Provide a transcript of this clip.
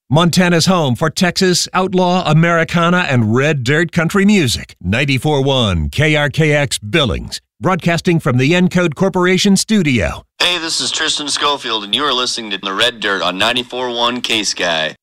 Montana's home for Texas, outlaw, Americana, and red dirt country music. 94.1 KRKX Billings, broadcasting from the Encode Corporation studio. Hey, this is Tristan Schofield, and you are listening to The Red Dirt on 94.1 K-Sky.